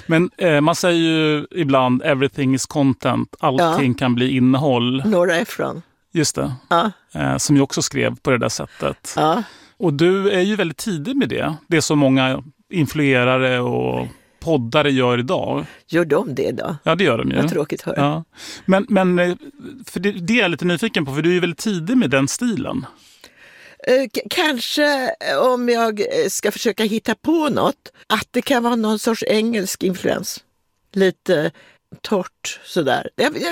Men man säger ju ibland everything is content. Allting kan bli innehåll. Nora Ephron. Just det. Ja. Som ju också skrev på det där sättet. Ja. Och du är ju väldigt tidig med det. Det som många influerare och poddare gör idag. Gör de det då? Ja, det gör de ju. Vad tråkigt att höra. Ja. Men för det är jag lite nyfiken på, för du är ju väldigt tidig med den stilen. Kanske om jag ska försöka hitta på något, att det kan vara någon sorts engelsk influens. Lite torrt sådär.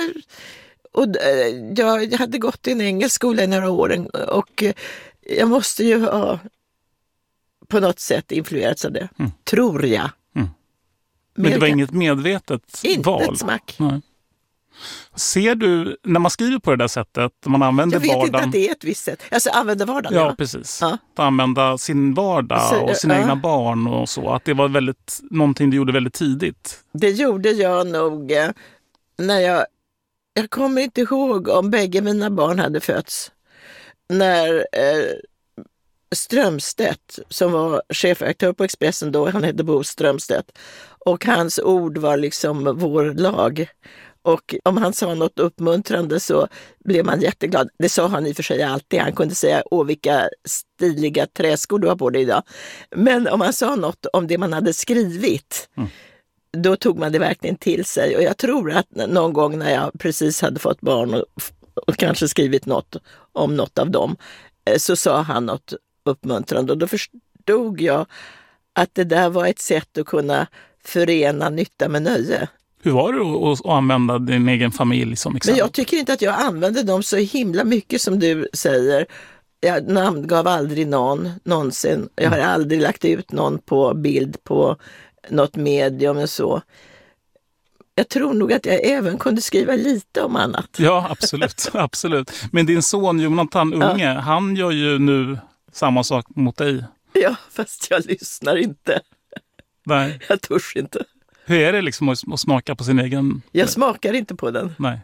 Jag hade gått i en engelsk skola i några år och jag måste ju ha på något sätt influerats av det. Tror jag. Men det var inget medvetet val? Inte ett smack. Nej. Ser du, när man skriver på det där sättet, man använder vardagen... Jag vet inte att det är ett visst sätt. Alltså använda vardagen. Ja, precis. Ja. Att använda sin vardag och sina egna barn och så. Att det var någonting du gjorde väldigt tidigt. Det gjorde jag nog när jag kommer inte ihåg om bägge mina barn hade fötts. När Strömstedt, som var chefredaktör på Expressen då, han hette Bo Strömstedt, och hans ord var liksom vår lag. Och om han sa något uppmuntrande så blev man jätteglad. Det sa han i och för sig alltid. Han kunde säga, vilka stiliga träskor du har på dig idag. Men om han sa något om det man hade skrivit, då tog man det verkligen till sig. Och jag tror att någon gång när jag precis hade fått barn och kanske skrivit något om något av dem, så sa han något uppmuntrande. Och då förstod jag att det där var ett sätt att kunna förena nytta med nöje. Hur var det att använda din egen familj som exempel? Men jag tycker inte att jag använde dem så himla mycket som du säger. Jag namngav aldrig någon, någonsin. Jag har aldrig lagt ut någon på bild på något medium och så. Jag tror nog att jag även kunde skriva lite om annat. Ja, absolut. Absolut. Men din son Jonathan Unge, han gör ju nu samma sak mot dig. Ja, fast jag lyssnar inte. Nej. Jag törs inte. Hur är det liksom att smaka på sin egen... Jag smakar inte på den. Nej.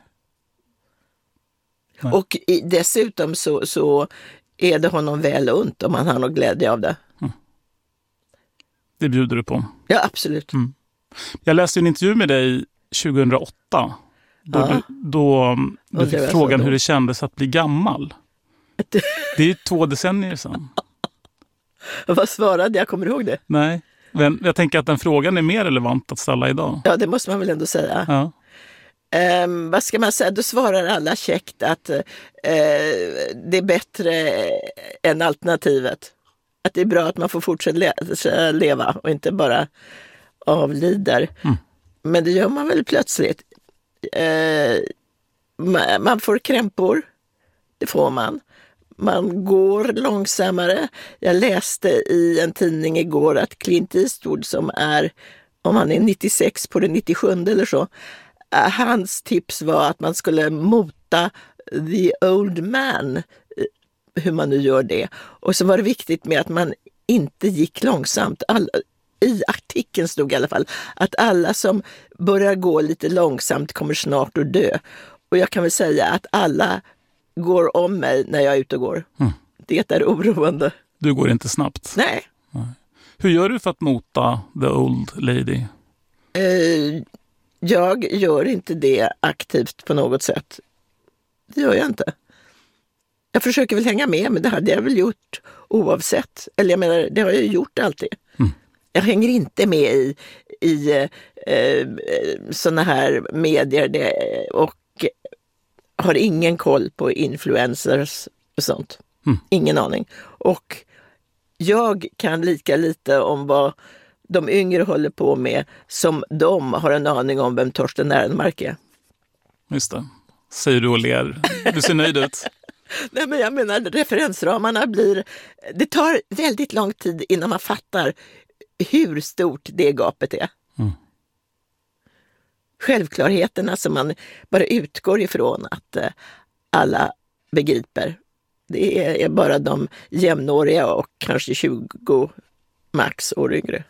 Och dessutom så är det honom väl ont om han har någon glädje av det. Det bjuder du på? Ja, absolut. Jag läste en intervju med dig 2008. Då du fick frågan hur det kändes att bli gammal. Det är 2 decennier sedan. Vad svarade jag? Kommer du ihåg det? Nej. Men jag tänker att den frågan är mer relevant att ställa idag. Ja, det måste man väl ändå säga. Ja. Vad ska man säga? Då svarar alla käckt att det är bättre än alternativet. Att det är bra att man får fortsätta leva och inte bara avlider. Men det gör man väl plötsligt. Man får krämpor. Det får man. Man går långsammare. Jag läste i en tidning igår att Clint Eastwood, som är, om han är 96 på det 97 eller så, hans tips var att man skulle mota the old man, hur man nu gör det. Och så var det viktigt med att man inte gick långsamt. I artikeln stod i alla fall att alla som börjar gå lite långsamt kommer snart att dö. Och jag kan väl säga att alla går om mig när jag är ute och går. Det är oroande. Du går inte snabbt? Nej. Hur gör du för att mota the old lady? Jag gör inte det aktivt på något sätt. Det gör jag inte. Jag försöker väl hänga med, men det hade jag väl gjort oavsett. Eller jag menar, det har jag gjort alltid. Jag hänger inte med i såna här medier och har ingen koll på influencers och sånt. Ingen aning. Och jag kan lika lite om vad de yngre håller på med som de har en aning om vem Torsten Ehrenmark är. Just det. Säger du och ler. Du ser nöjd ut. Nej, men jag menar, referensramarna det tar väldigt lång tid innan man fattar hur stort det gapet är. Självklarheterna som man bara utgår ifrån att alla begriper. Det är bara de jämnåriga och kanske 20 max år yngre.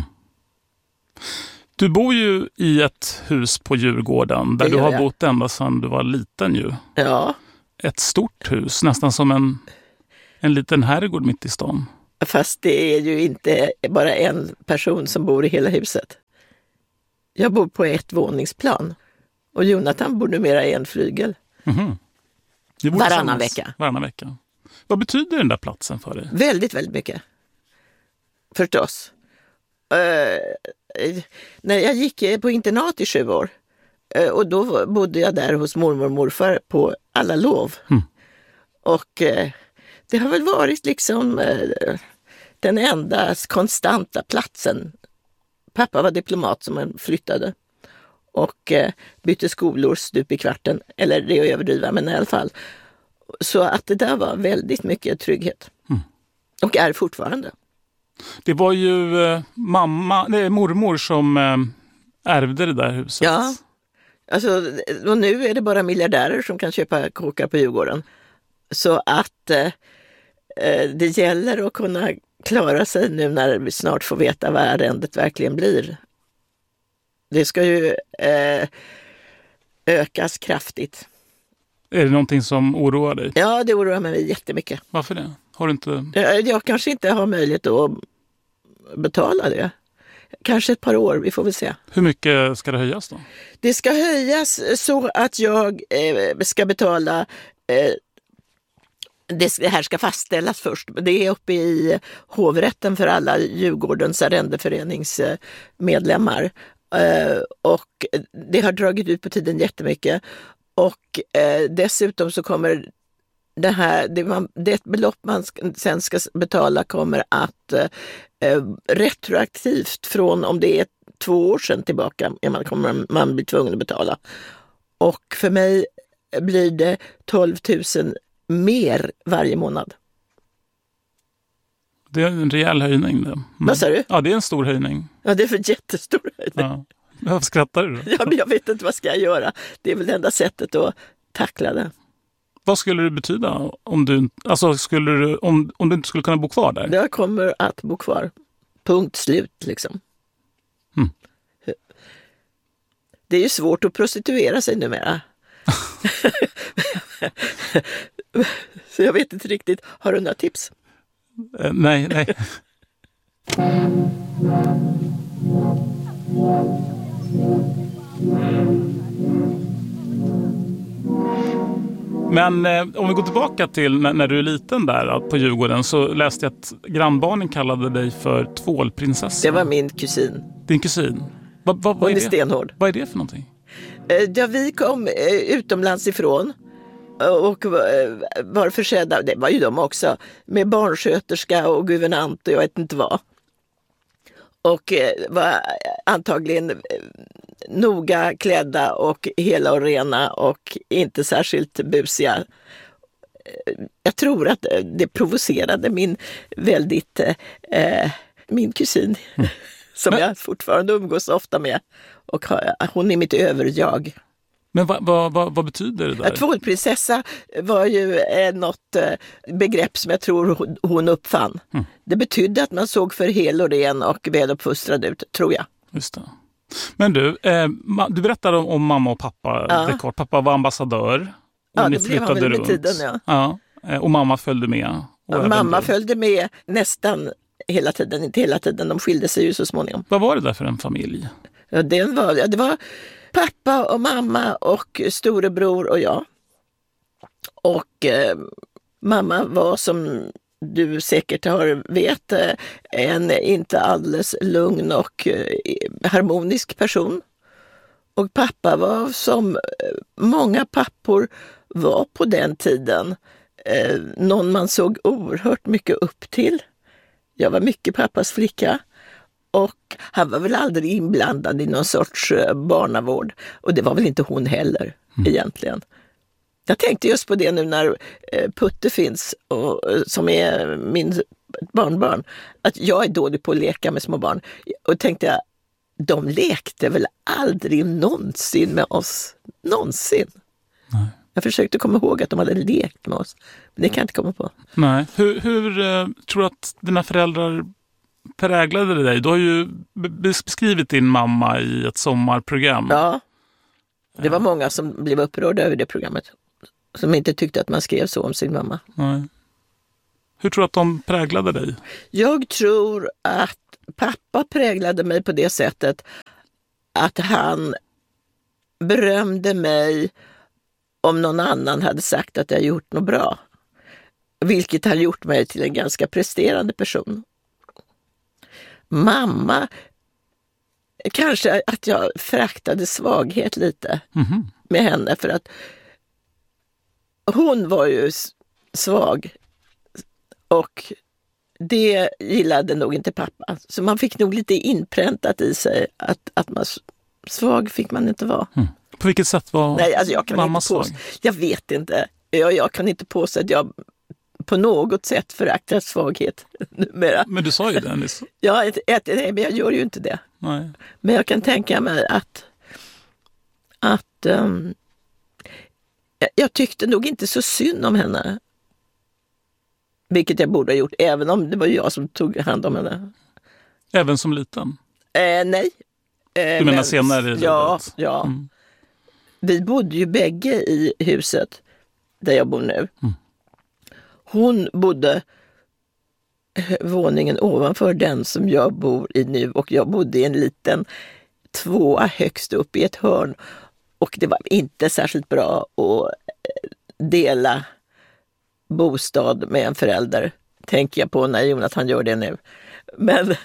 Du bor ju i ett hus på Djurgården där du har bott ända sedan du var liten ju. Ja. Ett stort hus, nästan som en liten herrgård mitt i stan. Fast det är ju inte bara en person som bor i hela huset. Jag bor på ett våningsplan. Och Jonathan bor numera i en flygel. Mm-hmm. Varannan vecka. Varannan vecka. Vad betyder den där platsen för dig? Väldigt, väldigt mycket. Förstås. När jag gick på internat i 7 år. Och då bodde jag där hos mormor och morfar på alla lov. Och det har väl varit liksom den enda konstanta platsen. Pappa var diplomat som han flyttade. Och bytte skolor stup i kvarten. Eller det är att överdriva, men i alla fall. Så att det där var väldigt mycket trygghet. Och är fortfarande. Det var ju mormor som ärvde det där huset. Ja, alltså, och nu är det bara miljardärer som kan köpa kåkar på Djurgården. Så att det gäller att kunna klara sig nu när vi snart får veta vad arrendet verkligen blir. Det ska ju ökas kraftigt. Är det någonting som oroar dig? Ja, det oroar mig jättemycket. Varför det? Har du inte... Jag kanske inte har möjlighet att betala det. Kanske ett par år, vi får väl se. Hur mycket ska det höjas då? Det ska höjas så att jag ska betala... Det här ska fastställas först. Det är uppe i hovrätten för alla Djurgårdens arrendeföreningsmedlemmar. Och det har dragit ut på tiden jättemycket. Och dessutom så kommer det belopp man sen ska betala kommer att retroaktivt från om det är 2 år sedan tillbaka kommer man bli tvungen att betala. Och för mig blir det 12 000 mer varje månad. Det är en rejäl höjning det. Vad sa du? Ja, det är en stor höjning. Ja, det är för jättestor höjning. Ja. Varför skrattar du då? Ja, men jag vet inte vad ska jag göra. Det är väl det enda sättet att tackla det. Vad skulle det betyda om du inte skulle kunna bo kvar där? Jag kommer att bo kvar. Punkt slut liksom. Det är ju svårt att prostituera sig numera. Så jag vet inte riktigt. Har du några tips? Nej. Men om vi går tillbaka till när du är liten där på Djurgården, så läste jag att grannbarnen kallade dig för tvålprinsessa. Det var min kusin. Din kusin? Vad Hon är stenhård. Vad är det för någonting? Ja, vi kom utomlands ifrån och var försedda, det var ju de också, med barnsköterska och guvernant och jag vet inte vad. Och var antagligen noga klädda och hela och rena och inte särskilt busiga. Jag tror att det provocerade min kusin som jag fortfarande umgås ofta med. Och hon är mitt överjag. Men vad betyder det där? Tvålprinsessa var ju något begrepp som jag tror hon uppfann. Det betydde att man såg för hel och ren och väluppfostrad ut, tror jag. Just det. Men du berättade om mamma och pappa. Ja. Pappa var ambassadör. Och ni flyttade runt. Tiden, ja. Och mamma följde med. Mamma följde med nästan hela tiden, inte hela tiden. De skilde sig ju så småningom. Vad var det där för en familj? Ja, det var pappa och mamma och storebror och jag. Och mamma var, som du säkert vet, en inte alldeles lugn och harmonisk person. Och pappa var, som många pappor var på den tiden, någon man såg oerhört mycket upp till. Jag var mycket pappas flicka. Och han var väl aldrig inblandad i någon sorts barnavård. Och det var väl inte hon heller egentligen. Jag tänkte just på det nu när Putte finns, som är min barnbarn. Att jag är dålig på att leka med små barn. Och tänkte jag, de lekte väl aldrig någonsin med oss. Någonsin. Nej. Jag försökte komma ihåg att de hade lekt med oss. Men det kan jag inte komma på. Nej. Hur tror du att dina föräldrar präglade dig? Du har ju beskrivit din mamma i ett sommarprogram. Ja, det var många som blev upprörda över det programmet. Som inte tyckte att man skrev så om sin mamma. Nej. Hur tror du att de präglade dig? Jag tror att pappa präglade mig på det sättet att han berömde mig om någon annan hade sagt att jag gjort något bra. Vilket har gjort mig till en ganska presterande person. Mamma, kanske att jag föraktade svaghet lite med henne, för att hon var ju svag och det gillade nog inte pappa. Så man fick nog lite inpräntat i sig att man svag fick man inte vara. På vilket sätt var jag kan mamma inte svag? Jag vet inte. Jag kan inte påstå att jag på något sätt föraktar svaghet numera. Men du sa ju det nyss. Ja, men jag gör ju inte det. Nej. Men jag kan tänka mig att jag tyckte nog inte så synd om henne. Vilket jag borde ha gjort, även om det var jag som tog hand om henne. Även som liten? Nej. Du menar senare i livet? Ja. Vi bodde ju bägge i huset där jag bor nu. Hon bodde våningen ovanför den som jag bor i nu, och jag bodde i en liten 2:a högst upp i ett hörn, och det var inte särskilt bra att dela bostad med en förälder, tänker jag på när Jonathan gör det nu. Men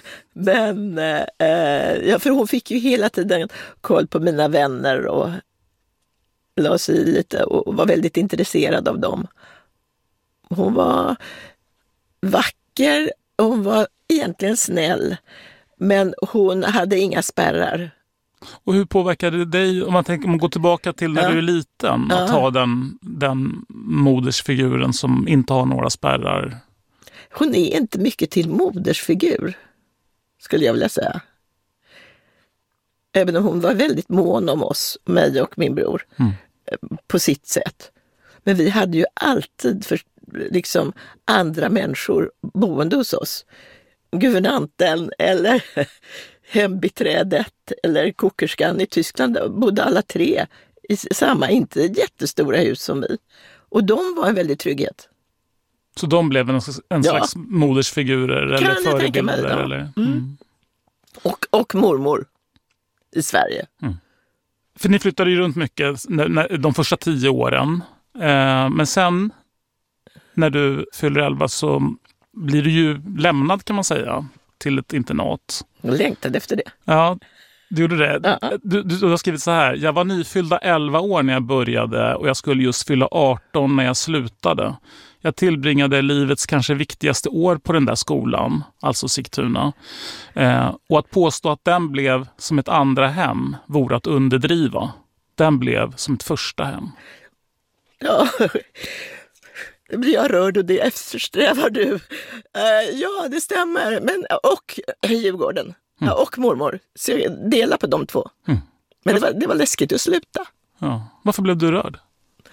för hon fick ju hela tiden koll på mina vänner och la sig i lite och var väldigt intresserad av dem. Hon var vacker, hon var egentligen snäll, men hon hade inga spärrar. Och hur påverkade det dig, om man går tillbaka till när du är liten, att ha den modersfiguren som inte har några spärrar? Hon är inte mycket till modersfigur, skulle jag vilja säga. Även om hon var väldigt mån om oss, mig och min bror, på sitt sätt. Men vi hade ju alltid andra människor boende hos oss. Guvernanten eller hembiträdet eller kokerskan i Tyskland, bodde alla tre i samma, inte jättestora hus som vi. Och de var en väldig trygghet. Så de blev en slags modersfigurer eller förebilder? Eller? Och mormor i Sverige. För ni flyttade ju runt mycket de första 10 åren. Men sen när du fyller 11 så blir du ju lämnad, kan man säga, till ett internat. Jag längtade efter det. Ja, du gjorde det. Du har skrivit så här: jag var nyfyllda 11 år när jag började och jag skulle just fylla 18 när jag slutade. Jag tillbringade livets kanske viktigaste år på den där skolan, alltså Sigtuna. Och att påstå att den blev som ett andra hem vore att underdriva. Den blev som ett första hem. Ja, det blir jag rörd och det eftersträvar du. Ja, det stämmer. Men, och Djurgården. Ja, och mormor. Så jag delar på de två. Men det var läskigt att sluta. Ja. Varför blev du rörd?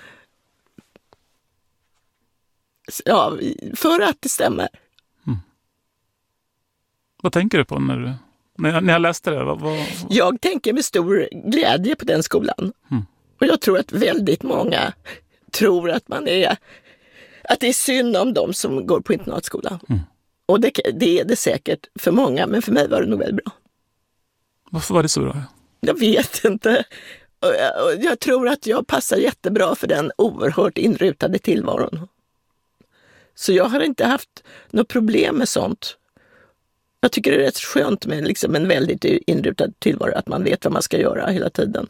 Ja, för att det stämmer. Vad tänker du på när jag läste det? Jag tänker med stor glädje på den skolan. Och jag tror att väldigt många tror att att det är synd om de som går på internatskolan. Och det är det säkert för många, men för mig var det nog väldigt bra. Varför var det så bra? Jag vet inte. Jag tror att jag passar jättebra för den oerhört inrutade tillvaron. Så jag har inte haft något problem med sånt. Jag tycker det är rätt skönt med en väldigt inrutad tillvaro, att man vet vad man ska göra hela tiden.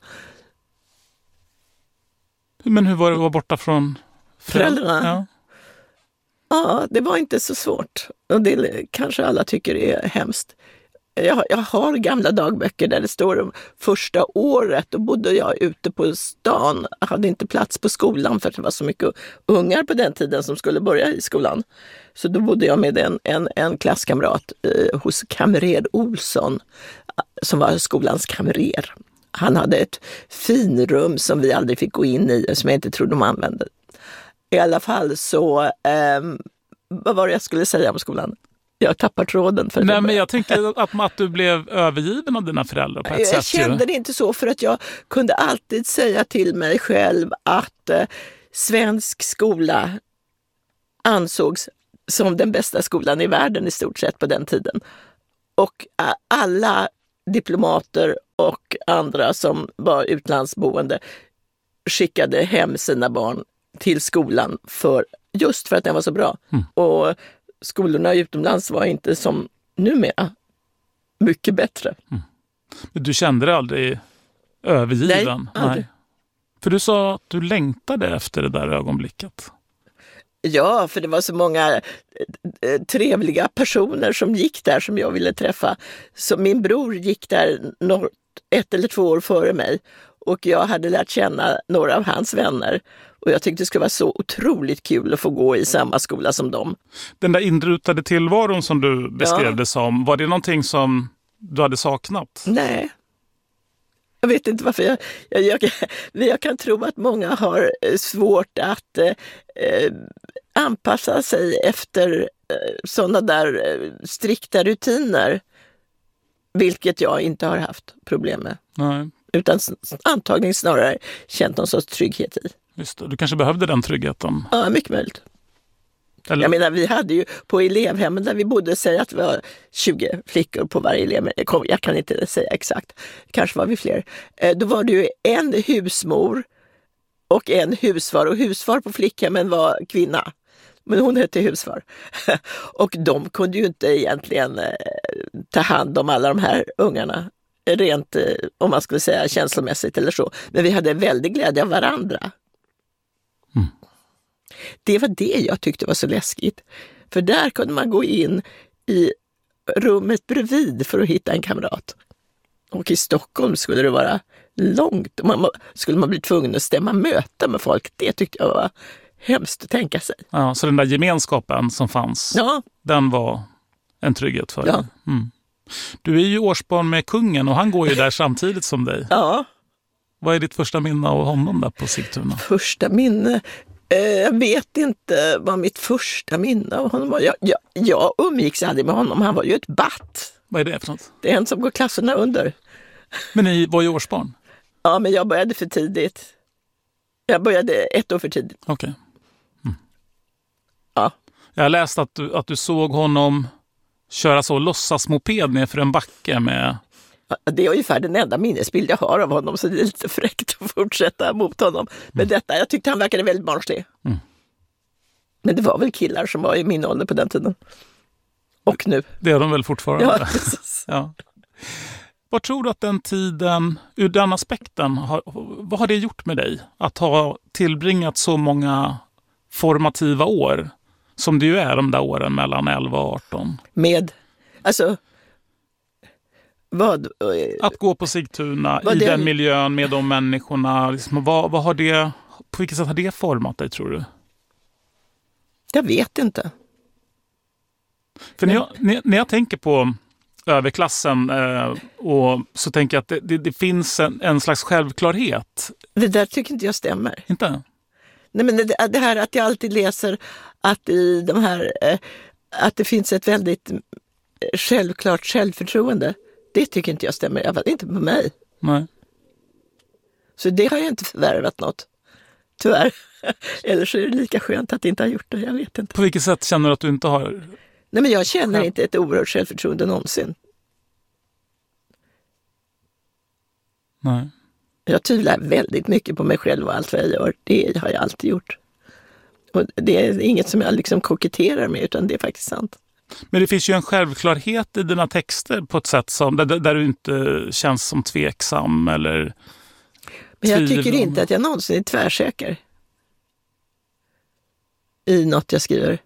Men hur var det att vara borta från föräldrarna? Ja, det var inte så svårt. Och det kanske alla tycker är hemskt. Jag har gamla dagböcker där det står om första året. Då bodde jag ute på stan. Jag hade inte plats på skolan för att det var så mycket ungar på den tiden som skulle börja i skolan. Så då bodde jag med en klasskamrat hos kamrer Olsson, som var skolans kamrer. Han hade ett finrum som vi aldrig fick gå in i, som jag inte tror de använde. I alla fall så, vad var det jag skulle säga om skolan? Jag tappar tråden. Men jag tänkte att du blev övergiven av dina föräldrar på ett sätt. Jag kände det inte så, för att jag kunde alltid säga till mig själv att svensk skola ansågs som den bästa skolan i världen i stort sett på den tiden. Och alla diplomater och andra som var utlandsboende skickade hem sina barn till skolan just för att den var så bra. Och skolorna utomlands var inte som numera mycket bättre. Men du kände dig aldrig övergiven? Nej, aldrig. För du sa att du längtade efter det där ögonblicket. Ja, för det var så många trevliga personer som gick där som jag ville träffa. Så min bror gick där 1 eller 2 år före mig och jag hade lärt känna några av hans vänner. Och jag tyckte det skulle vara så otroligt kul att få gå i samma skola som dem. Den där inrutade tillvaron som du beskrev det som, var det någonting som du hade saknat? Nej. Jag vet inte varför. Jag kan tro att många har svårt att anpassa sig efter sådana där strikta rutiner. Vilket jag inte har haft problem med. Nej. Utan antagligen snarare känt någon sorts trygghet i. Just det. Du kanske behövde den tryggheten? Ja, mycket möjligt. Eller? Jag menar, vi hade ju på elevhemmen där vi bodde, säga att vi var 20 flickor på varje elev. Jag kan inte säga exakt. Kanske var vi fler. Då var det ju en husmor och en husfar. Och husfar på flickhemmen var kvinna. Men hon hette husfar. Och de kunde ju inte egentligen ta hand om alla de här ungarna. Rent, om man skulle säga känslomässigt eller så. Men vi hade väldigt glädje av varandra. Det var det jag tyckte var så läskigt. För där kunde man gå in i rummet bredvid för att hitta en kamrat. Och i Stockholm skulle det vara långt. Skulle man bli tvungen att stämma möte med folk. Det tyckte jag var hemskt att tänka sig. Ja, så den där gemenskapen som fanns, den var en trygghet för dig. Du är ju årsbarn med kungen och han går ju där samtidigt som dig. Ja. Vad är ditt första minne av honom där på Sigtuna? Första minne? Jag vet inte vad mitt första minne av honom var. Jag umgicks aldrig med honom. Han var ju ett batt. Vad är det för något? Det är en som går klasserna under. Men ni var ju årsbarn? Ja, men jag började för tidigt. Jag började 1 år för tidigt. Okej. Ja. Jag har läst att du såg honom köra så låtsasmoped ner för en backe med... Det är ungefär den enda minnesbild jag har av honom, så det är lite fräckt att fortsätta mot honom. Men jag tyckte han verkade väldigt barnslig. Men det var väl killar som var i min ålder på den tiden. Och nu. Det är de väl fortfarande. Ja, precis. Ja. Vad tror du att den tiden, ur den aspekten, vad har det gjort med dig? Att ha tillbringat så många formativa år, som det ju är de där åren mellan 11 och 18. Vad? Att gå på Sigtuna i den miljön med de människorna. Liksom, vad har det, på vilket sätt har det format dig, tror du? Jag vet inte. För när jag tänker på överklassen och så tänker jag att det finns en slags självklarhet. Det där tycker inte jag stämmer. Inte? Nej, men det här att jag alltid läser att i de här att det finns ett väldigt självklart självförtroende. Det tycker inte jag stämmer. Jag vet inte på mig. Nej. Så det har jag inte förvärvat något. Tyvärr. Eller så är det lika skönt att inte ha gjort det. Jag vet inte. På vilket sätt känner du att du inte har... Nej, men jag känner inte ett oerhört självförtroende någonsin. Nej. Jag tvivlar väldigt mycket på mig själv och allt vad jag gör. Det har jag alltid gjort. Och det är inget som jag liksom koketterar med, utan det är faktiskt sant. Men det finns ju en självklarhet i dina texter på ett sätt som, där du inte känns som tveksam eller... Men jag tycker inte att jag någonsin är tvärsäker i något jag skriver.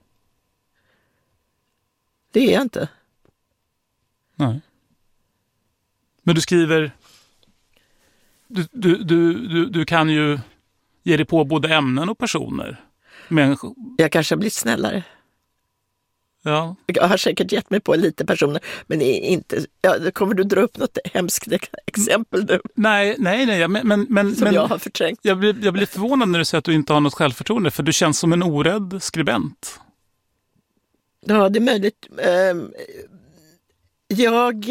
Det är jag inte. Nej. Men du skriver... Du kan ju ge dig på både ämnen och personer. Jag kanske har blivit snällare. Ja. Jag har säkert gett mig på lite personer, men inte... kommer du dra upp något hemskt exempel nu? Nej. Men, som jag har förträngt. Jag blir förvånad när du säger att du inte har något självförtroende, för du känns som en orädd skribent. Ja, det är möjligt. Jag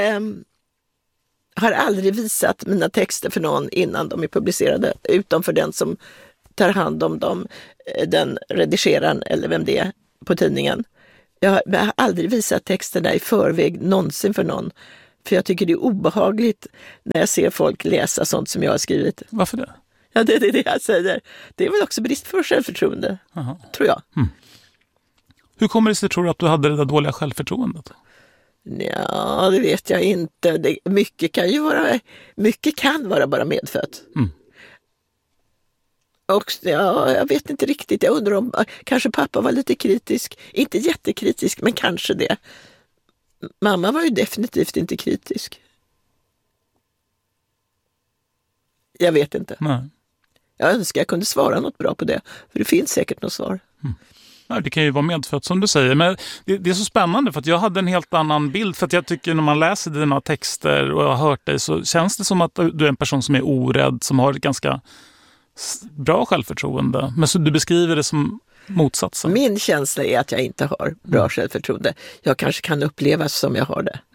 har aldrig visat mina texter för någon innan de är publicerade, utom för den som tar hand om dem, den redigeraren eller vem det är på tidningen. Jag har aldrig visat texterna i förväg någonsin för någon. För jag tycker det är obehagligt när jag ser folk läsa sånt som jag har skrivit. Varför det? Ja, det är det jag säger. Det är väl också brist för självförtroende, tror jag. Hur kommer det sig, tror du, att du hade det där dåliga självförtroendet? Ja, det vet jag inte. Mycket kan vara bara medfött. Och ja, jag vet inte riktigt. Jag undrar om kanske pappa var lite kritisk. Inte jättekritisk, men kanske det. Mamma var ju definitivt inte kritisk. Jag vet inte. Nej. Jag önskar jag kunde svara något bra på det. För det finns säkert något svar. Ja, det kan ju vara medfött som du säger. Men det är så spännande för att jag hade en helt annan bild. För att jag tycker när man läser dina texter och jag har hört dig så känns det som att du är en person som är orädd. Som har ett ganska bra självförtroende. Men så du beskriver det som motsatsen. Min känsla är att jag inte har bra självförtroende. Jag kanske kan uppleva som jag har det.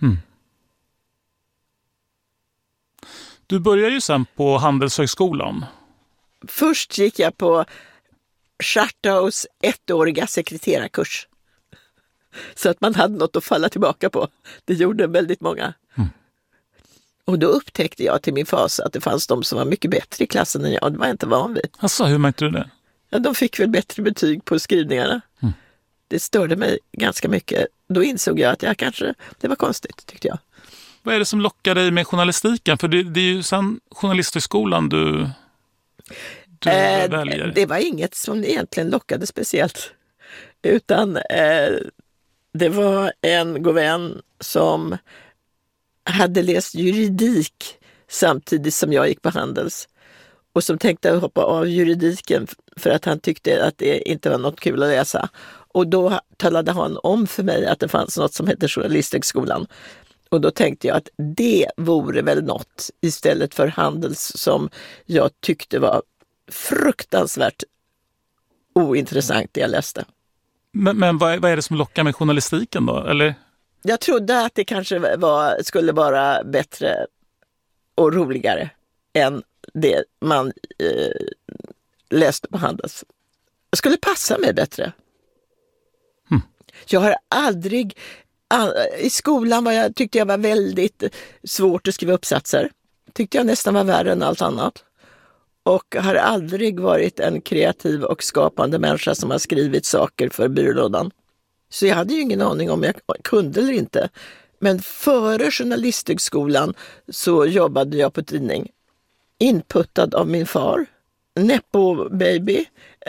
Du börjar ju sen på Handelshögskolan. Först gick jag på Schartau's 1-åriga sekreterarkurs. Så att man hade något att falla tillbaka på. Det gjorde väldigt många. Och då upptäckte jag till min fas att det fanns de som var mycket bättre i klassen än jag. Det var jag inte van vid. Alltså, hur märkte du det? Ja, de fick väl bättre betyg på skrivningarna. Det störde mig ganska mycket. Då insåg jag att det var konstigt, tyckte jag. Vad är det som lockar dig med journalistiken? För det är ju sen journalisthögskolan du väljer. Det var inget som egentligen lockade speciellt. Utan det var en god vän som hade läst juridik samtidigt som jag gick på Handels. Och som tänkte hoppa av juridiken för att han tyckte att det inte var något kul att läsa. Och då talade han om för mig att det fanns något som hette Journalisthögskolan. Och då tänkte jag att det vore väl något istället för Handels som jag tyckte var fruktansvärt ointressant det jag läste. Men vad är det som lockar med journalistiken då? Eller? Jag trodde att det kanske skulle vara bättre och roligare än det man läste på Handels. Det skulle passa mig bättre. Jag har aldrig... I skolan tyckte jag var väldigt svårt att skriva uppsatser. Tyckte jag nästan var värre än allt annat. Och har aldrig varit en kreativ och skapande människa som har skrivit saker för byrålådan. Så jag hade ju ingen aning om jag kunde eller inte. Men före journalisthögskolan så jobbade jag på tidning. Inputtad av min far. Nepo baby.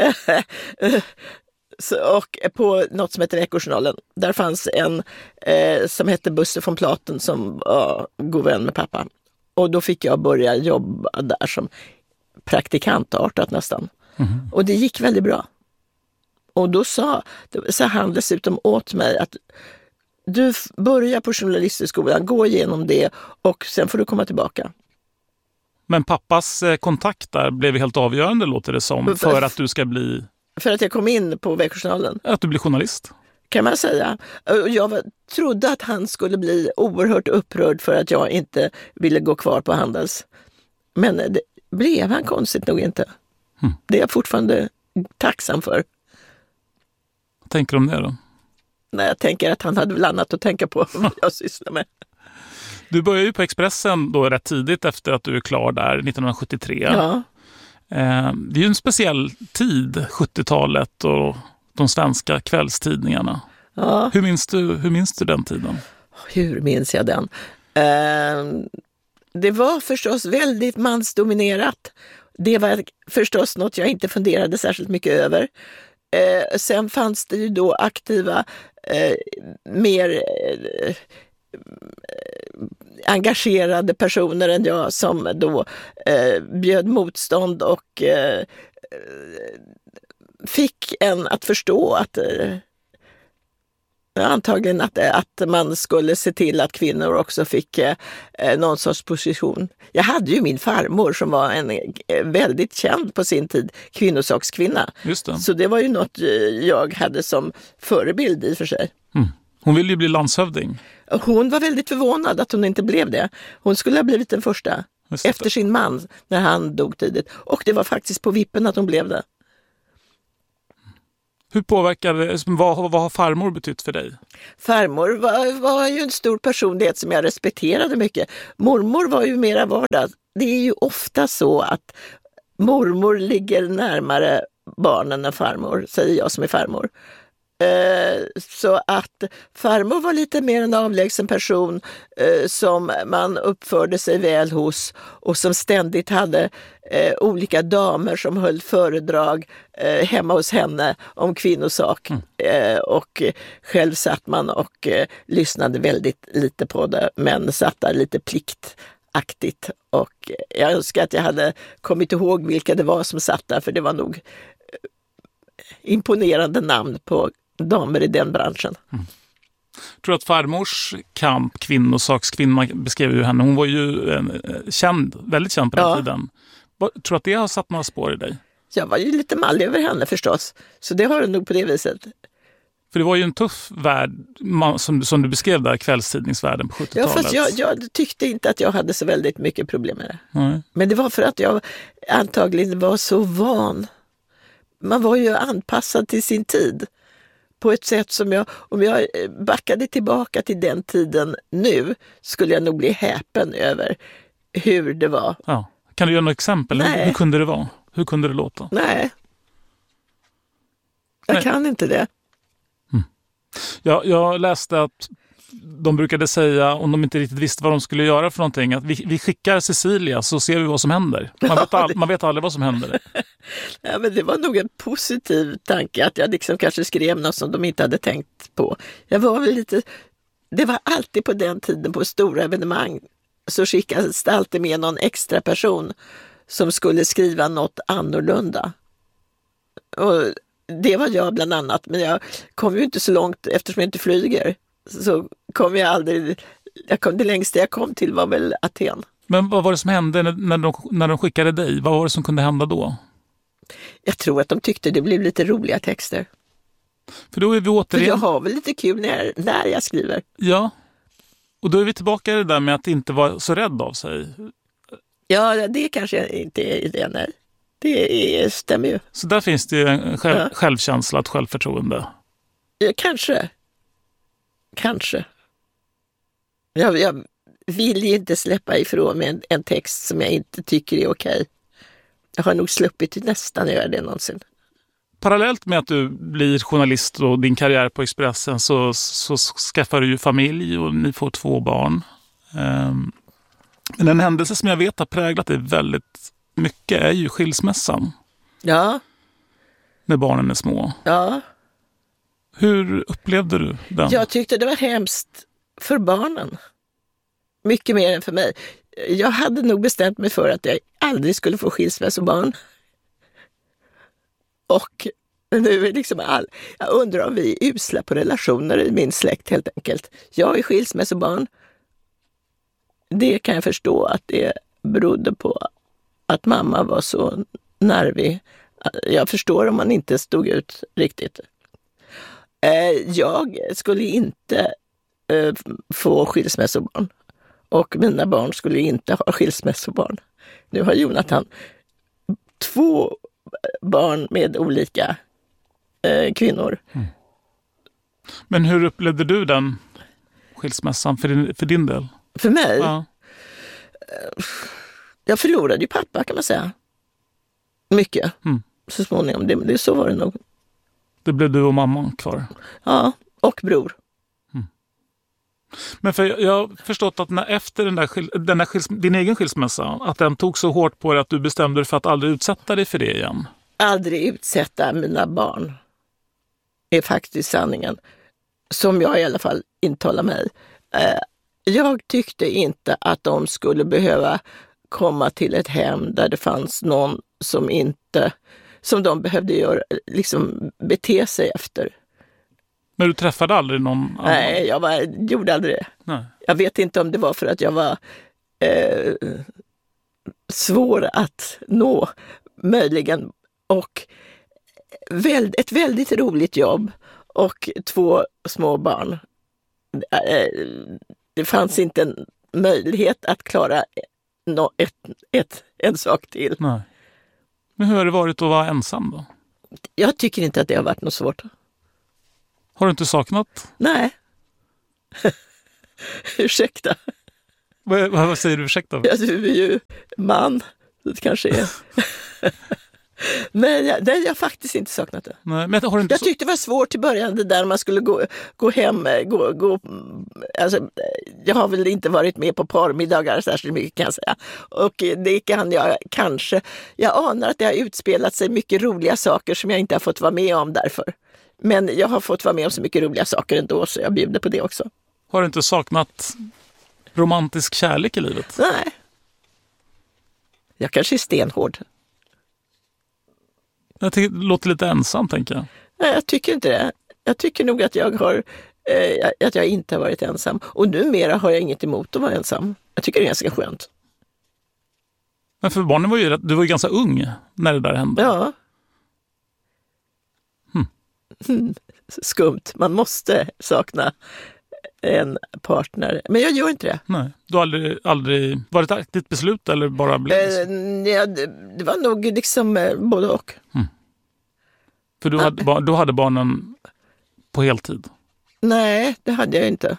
Och på något som heter Veckojournalen. Där fanns en som hette Busse von Platen som var god vän med pappa. Och då fick jag börja jobba där som praktikantartat nästan. Och det gick väldigt bra. Och då sa han dessutom åt mig att du börjar på journalisthögskolan, gå igenom det och sen får du komma tillbaka. Men pappas kontakt där blev helt avgörande, låter det som, för att du ska bli... För att jag kom in på Veckojournalen. Att du blir journalist. Kan man säga. Jag trodde att han skulle bli oerhört upprörd för att jag inte ville gå kvar på Handels. Men det blev han konstigt nog inte. Det är jag fortfarande tacksam för. Vad tänker du om det då? Nej, jag tänker att han hade väl annat att tänka på vad jag sysslar med. Du börjar ju på Expressen då rätt tidigt efter att du är klar där, 1973. Ja. Det är ju en speciell tid, 70-talet och de svenska kvällstidningarna. Ja. Hur minns du den tiden? Hur minns jag den? Det var förstås väldigt mansdominerat. Det var förstås något jag inte funderade särskilt mycket över. Sen fanns det ju då aktiva, mer engagerade personer än jag som då bjöd motstånd och fick en att förstå att antagligen att man skulle se till att kvinnor också fick någon sorts position. Jag hade ju min farmor som var en väldigt känd på sin tid kvinnosakskvinna. Just det. Så det var ju något jag hade som förebild i för sig. Hon ville ju bli landshövding. Hon var väldigt förvånad att hon inte blev det. Hon skulle ha blivit den första efter sin man när han dog tidigt. Och det var faktiskt på vippen att hon blev det. Hur påverkade, vad har farmor betytt för dig? Farmor var ju en stor personlighet som jag respekterade mycket. Mormor var ju mera vardag. Det är ju ofta så att mormor ligger närmare barnen än farmor, säger jag som är farmor. Så att farmor var lite mer en avlägsen person som man uppförde sig väl hos och som ständigt hade olika damer som höll föredrag hemma hos henne om kvinnosak. Och själv satt man och lyssnade väldigt lite på det, men satt där lite pliktaktigt. Och jag önskar att jag hade kommit ihåg vilka det var som satt där, för det var nog imponerande namn på damer i den branschen. Jag tror att farmors kamp, kvinnosakskvinna beskrev ju henne. Hon var ju väldigt känd på den tiden. Tror du att det har satt några spår i dig? Jag var ju lite mallig över henne förstås. Så det har det nog på det viset. För det var ju en tuff värld som du beskrev där, kvällstidningsvärlden på 70-talet. Ja, fast jag tyckte inte att jag hade så väldigt mycket problem med det. Men det var för att jag antagligen var så van. Man var ju anpassad till sin tid. På ett sätt som om jag backade tillbaka till den tiden nu, skulle jag nog bli häpen över hur det var. Ja. Kan du ge några exempel? Hur kunde det vara? Hur kunde det låta? Nej. Jag kan inte det. Jag läste att de brukade säga, om de inte riktigt visste vad de skulle göra för någonting, att vi skickar Cecilia så ser vi vad som händer. Man vet aldrig vad som händer. Ja, men det var nog en positiv tanke att jag liksom kanske skrev något som de inte hade tänkt på. Jag var väl lite... Det var alltid på den tiden på stora evenemang så skickades det alltid med någon extra person som skulle skriva något annorlunda. Och det var jag bland annat, men jag kom ju inte så långt eftersom jag inte flyger. Så kom jag aldrig... Det längsta jag kom till var väl Aten. Men vad var det som hände när de skickade dig? Vad var det som kunde hända då? Jag tror att de tyckte det blev lite roliga texter. För då är vi återigen... För jag har väl lite kul när jag skriver. Ja, och då är vi tillbaka i det där med att inte vara så rädd av sig. Ja, det kanske inte är det, nej. Det stämmer ju. Så där finns det en självkänsla, ett självförtroende. Ja, kanske. Jag vill ju inte släppa ifrån mig en text som jag inte tycker är okej. Jag har nog sluppit nästan göra det någonsin. Parallellt med att du blir journalist och din karriär på Expressen så skaffar du ju familj och ni får 2 barn. Men en händelse som jag vet har präglat dig väldigt mycket är ju skilsmässan. Ja. När barnen är små. Ja. Hur upplevde du den? Jag tyckte det var hemskt för barnen. Mycket mer än för mig. Jag hade nog bestämt mig för att jag aldrig skulle få skilsmässobarn. Och nu är liksom jag undrar om vi är usla på relationer i min släkt helt enkelt. Jag är skilsmässobarn. Det kan jag förstå att det berodde på att mamma var så nervig. Jag förstår om man inte stod ut riktigt. Jag skulle inte få skilsmässobarn. Och mina barn skulle inte ha skilsmässobarn. Nu har Jonathan 2 barn med olika kvinnor. Men hur upplevde du den skilsmässan för din del? För mig? Ja. Jag förlorade ju pappa, kan man säga. Mycket. Så småningom. Det så var det nog. Det blev du och mamma kvar? Ja, och bror. Men för jag har förstått att efter din egen skilsmässa, att den tog så hårt på dig att du bestämde dig för att aldrig utsätta dig för det igen. Aldrig utsätta mina barn är faktiskt sanningen. Som jag i alla fall intalar mig. Jag tyckte inte att de skulle behöva komma till ett hem där det fanns någon som de behövde bete sig efter. Men du träffade aldrig någon annan? Nej, jag gjorde aldrig det. Nej. Jag vet inte om det var för att jag var svår att nå, möjligen. Och ett väldigt roligt jobb och 2 små barn. Det fanns inte en möjlighet att klara en sak till. Nej. Men hur har det varit att vara ensam då? Jag tycker inte att det har varit något svårt. Har du inte saknat? Nej. Ursäkta. Vad säger du ursäkta? Ja, du är ju man. Det kanske är. Men jag har faktiskt inte saknat det. Nej, men har du inte jag tyckte det var svårt i början, det där man skulle gå hem. Alltså, jag har väl inte varit med på parmiddagar särskilt mycket kan jag säga. Och det kan jag kanske. Jag anar att det har utspelat sig mycket roliga saker som jag inte har fått vara med om därför. Men jag har fått vara med om så mycket roliga saker ändå så jag bjuder på det också. Har du inte saknat romantisk kärlek i livet? Nej. Jag kanske är stenhård. Jag tycker det låter lite ensam, tänker jag. Nej, jag tycker inte det. Jag tycker nog att att jag inte har varit ensam. Och numera har jag inget emot att vara ensam. Jag tycker det är ganska skönt. Men för barnen du var ju ganska ung när det där hände. Ja. Skumt. Man måste sakna en partner. Men jag gör inte det. Nej. Du har aldrig varit ett aktivt beslut eller bara blev det? Ja, det var nog liksom både och. För du hade barnen på heltid? Nej, det hade jag inte.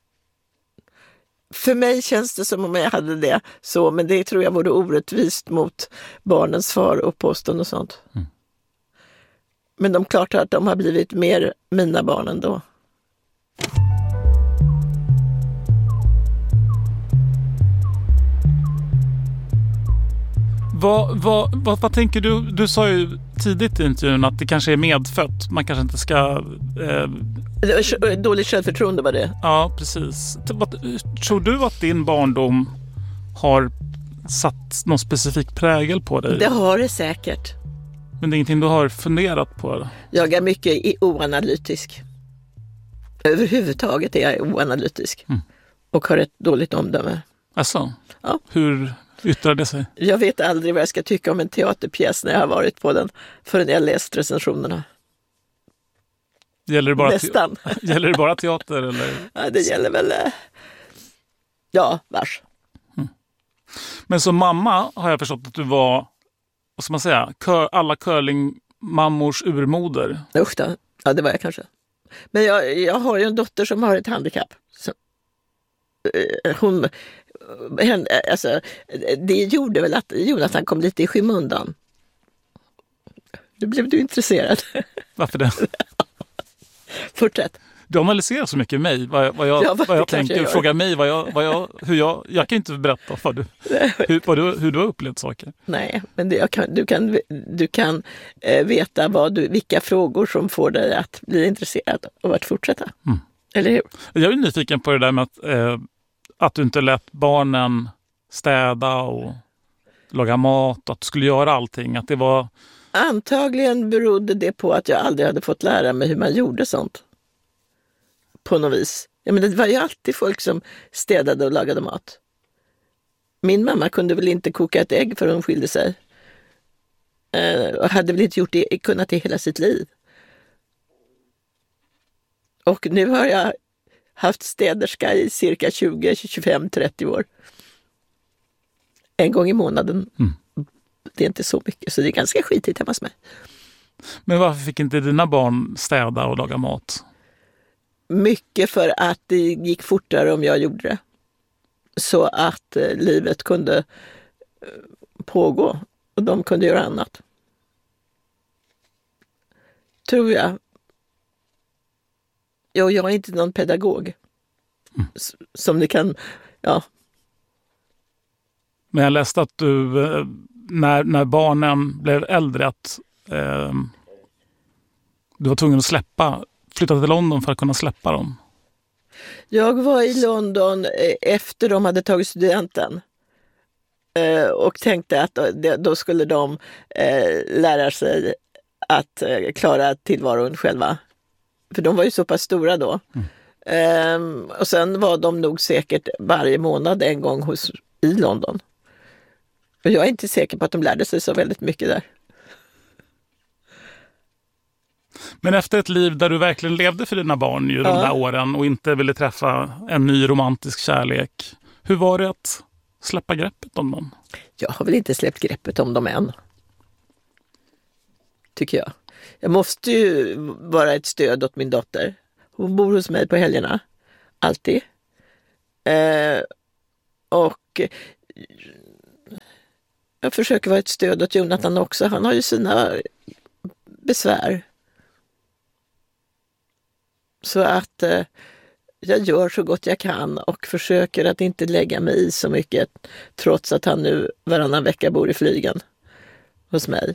För mig känns det som om jag hade det så, men det tror jag vore orättvist mot barnens far och påstånd och sånt. Men de klart att de har blivit mer mina barn ändå. Vad tänker du? Du sa ju tidigt i intervjun att det kanske är medfött. Man kanske inte ska... Dåligt självförtroende var det. Ja, precis. Tror du att din barndom har satt någon specifik prägel på dig? Det har det säkert. Men det är ingenting du har funderat på? Jag är mycket oanalytisk. Överhuvudtaget är jag oanalytisk. Och har ett dåligt omdöme. Alltså? Ja. Hur yttrar det sig? Jag vet aldrig vad jag ska tycka om en teaterpjäs när jag har varit på den förrän jag läst recensionerna. Gäller det bara nästan. Gäller det bara teater? Eller? Ja, det gäller väl... Ja, vars. Men som mamma har jag förstått att du var, vad ska man säga, alla curlingmammors urmoder. Usch då. Ja, det var jag kanske. Men jag har ju en dotter som har ett handikapp. Så, det gjorde väl att Jonathan kom lite i skymundan. Då blev du intresserad. Varför det? Fortsätt. Du analyserar så mycket mig, vad jag tänker. Fråga mig hur jag kan inte berätta hur du har upplevt saker. Nej, men du kan veta vilka frågor som får dig att bli intresserad och att fortsätta. Eller hur? Jag är nyfiken på det där med att du inte lät barnen städa och laga mat, att du skulle göra allting. Att det var... Antagligen berodde det på att jag aldrig hade fått lära mig hur man gjorde sånt. På något vis. Ja, men det var ju alltid folk som städade och lagade mat. Min mamma kunde väl inte koka ett ägg för hon skilde sig. Och hade väl inte kunnat det hela sitt liv. Och nu har jag haft städerska i cirka 20, 25, 30 år. En gång i månaden. Det är inte så mycket, så det är ganska skitigt hemma hos mig. Men varför fick inte dina barn städa och laga mat? Mycket för att det gick fortare om jag gjorde det. Så att livet kunde pågå och de kunde göra annat. Tror jag. Jag är inte någon pedagog. Som det kan, ja. Men jag läste att du, när barnen blev äldre, att du var tvungen att flytta till London för att kunna släppa dem. Jag var i London efter de hade tagit studenten. Och tänkte att då skulle de lära sig att klara tillvaron själva. För de var ju så pass stora då. Och sen var de nog säkert varje månad en gång i London. Och jag är inte säker på att de lärde sig så väldigt mycket där. Men efter ett liv där du verkligen levde för dina barn de där åren och inte ville träffa en ny romantisk kärlek. Hur var det att släppa greppet om dem? Jag har väl inte släppt greppet om dem än. Tycker jag. jag måste ju vara ett stöd åt min dotter. Hon bor hos mig på helgerna. Alltid. Och jag försöker vara ett stöd åt Jonathan också. Han har ju sina besvär. Så att jag gör så gott jag kan och försöker att inte lägga mig i så mycket, trots att han nu varannan vecka bor i flygen hos mig.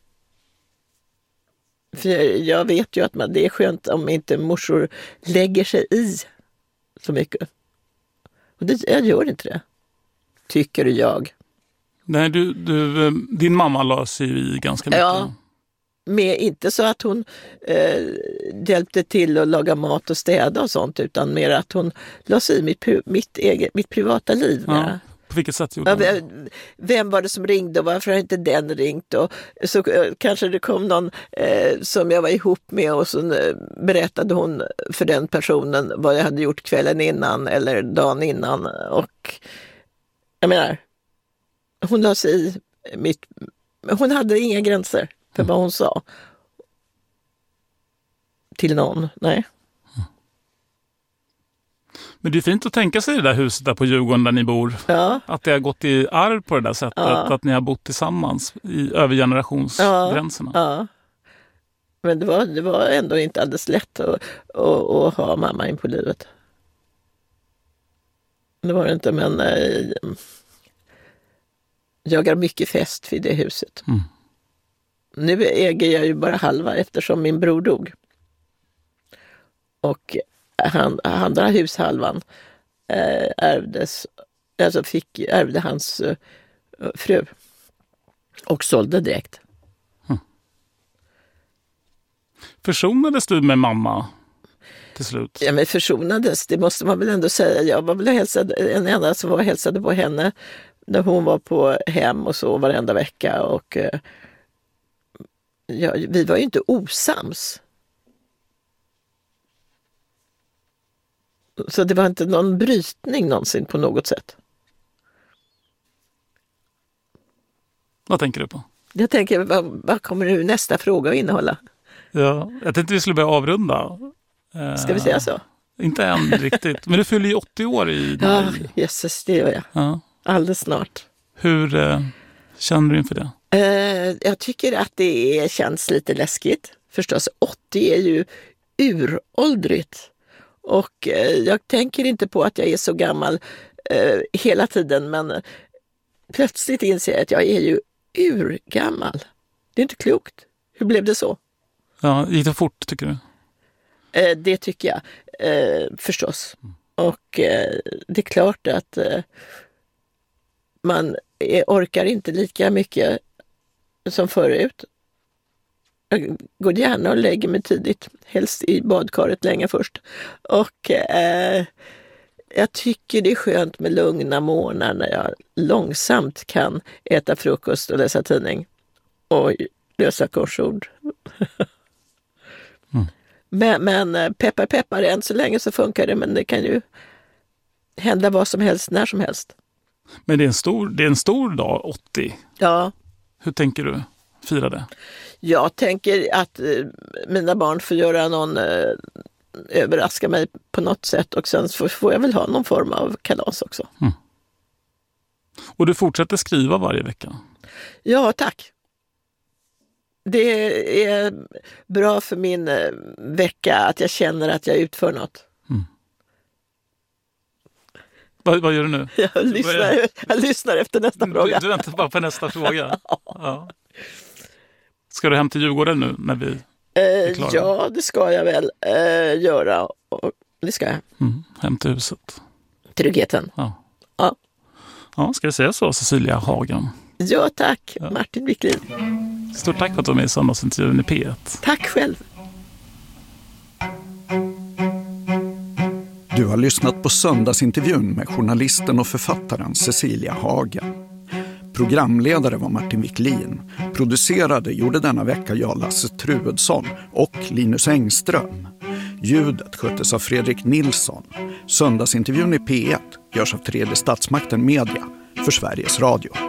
För jag vet ju att det är skönt om inte morsor lägger sig i så mycket. Och jag gör inte det, tycker jag. Nej, din mamma la sig i ganska mycket. Ja, inte så att hon hjälpte till att laga mat och städa och sånt, utan mer att hon la sig i mitt privata liv. Ja, på vilket sätt gjorde hon? Vem var det som ringde och varför har inte den ringt? Och så kanske det kom någon som jag var ihop med och så berättade hon för den personen vad jag hade gjort kvällen innan eller dagen innan. Och jag menar, hon la sig i hon hade inga gränser för vad hon sa till någon. Nej. Men det är fint att tänka sig det där huset där på Djurgården där ni bor. Ja. Att det har gått i arv på det där sättet. Ja. Att ni har bott tillsammans över generationsgränserna. Ja. Men det var ändå inte alldeles lätt att ha mamma in på livet. Det var det inte, men jag har mycket fest vid det huset. Mm. Nu äger jag ju bara halva eftersom min bror dog. Och andra hushalvan ärvde hans fru och sålde direkt. Försonades du med mamma till slut? Ja, men försonades, det måste man väl ändå säga. Jag var väl en enda som var hälsade på henne när hon var på hem och så varenda vecka. Och vi var ju inte osams. Så det var inte någon brytning någonsin på något sätt. Vad tänker du på? Jag tänker, vad kommer nu nästa fråga att innehålla? Ja, jag tänkte vi skulle börja avrunda. Ska vi säga så? Inte än riktigt. Men du fyller ju 80 år i maj. Ja, jösses, det gör jag. Ja. Alldeles snart. Hur känner du inför det? Jag tycker att det känns lite läskigt. Förstås, 80 är ju uråldrigt. Och jag tänker inte på att jag är så gammal hela tiden, men plötsligt inser jag att jag är ju urgammal. Det är inte klokt. Hur blev det så? Ja, gick det fort tycker du? Det tycker jag förstås. Och det är klart att man orkar inte lika mycket som förut. Jag går gärna och lägger mig tidigt, helst i badkaret länge först. Och jag tycker det är skönt med lugna morgnar när jag långsamt kan äta frukost och läsa tidning och lösa korsord. Men peppar, än så länge så funkar det, men det kan ju hända vad som helst, när som helst. Men det är en stor dag, 80. Ja. Hur tänker du fira det? Jag tänker att mina barn får göra överraska mig på något sätt, och sen får jag väl ha någon form av kalas också. Mm. Och du fortsätter skriva varje vecka? Ja, tack. Det är bra för min vecka att jag känner att jag utför något. Mm. Vad gör du nu? Jag lyssnar efter nästa fråga. Du väntar bara på nästa fråga? Ja. Ska du hem till Djurgården nu när vi är klara? Ja, det ska jag väl göra. Det ska jag. Hem till huset. Tryggheten. Ja. Ja. Ja, ska jag säga så, Cecilia Hagen? Ja, tack. Ja. Martin Wiklin. Stort tack för att du var med i söndagsintervjun i P1. Tack själv. Du har lyssnat på söndagsintervjun med journalisten och författaren Cecilia Hagen. Programledare var Martin Wiklin. Producerade gjorde denna vecka jag, Lasse Truedsson och Linus Engström. Ljudet sköttes av Fredrik Nilsson. Söndagsintervjun i P1 görs av Tredje Statsmakten Media för Sveriges Radio.